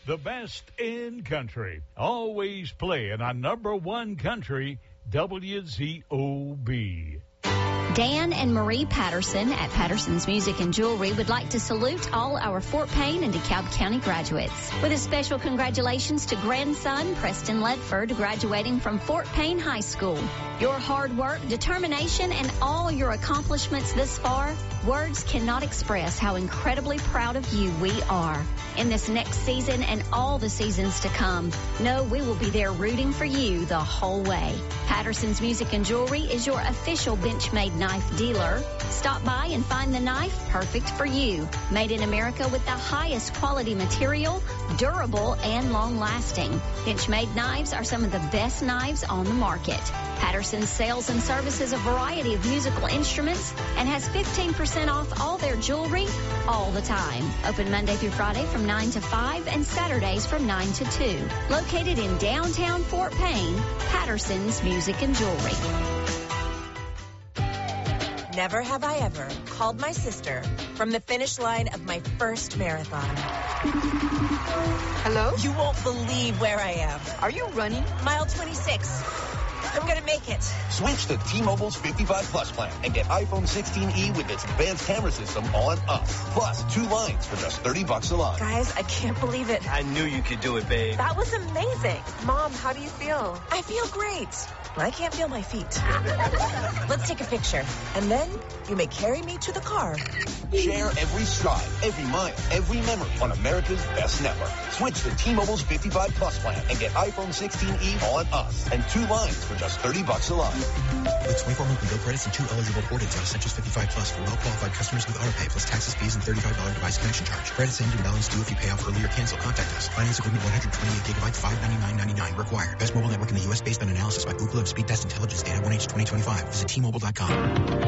The best in country. Always playing on number one country, WZOB. Dan and Marie Patterson at Patterson's Music and Jewelry would like to salute all our Fort Payne and DeKalb County graduates with a special congratulations to grandson Preston Ledford graduating from Fort Payne High School. Your hard work, determination, and all your accomplishments this far, words cannot express how incredibly proud of you we are. In this next season and all the seasons to come, know we will be there rooting for you the whole way. Patterson's Music and Jewelry is your official Benchmade knife dealer. Stop by and find the knife perfect for you. Made in America with the highest quality material, durable and long-lasting. Benchmade knives are some of the best knives on the market. Patterson sells and services a variety of musical instruments and has 15% off all their jewelry all the time. Open Monday through Friday from 9 to 5 and Saturdays from 9 to 2. Located in downtown Fort Payne, Patterson's Music and Jewelry. Never have I ever called my sister from the finish line of my first marathon. Hello? You won't believe where I am. Are you running? Mile 26. I'm going to make it. Switch to T-Mobile's 55 Plus plan and get iPhone 16e with its advanced camera system on us. Plus 2 lines for just $30 a line. Guys, I can't believe it. I knew you could do it, babe. That was amazing. Mom, how do you feel? I feel great. I can't feel my feet. Let's take a picture. And then you may carry me to the car. Share every stride, every mile, every memory on America's best network. Switch to T-Mobile's 55 Plus plan and get iPhone 16e on us and 2 lines for just $30 a line. With 24 monthly bill credits and 2 eligible portages on Essentials 55 Plus for well-qualified customers with autopay plus taxes, fees, and $35 device connection charge. Credits end and balance due if you pay off early or cancel. Contact us. Finance agreement 128 gigabytes, $599.99 required. Best mobile network in the U.S. based on analysis by Ookla of Speed Test Intelligence Data 1H 2025. Visit T-Mobile.com.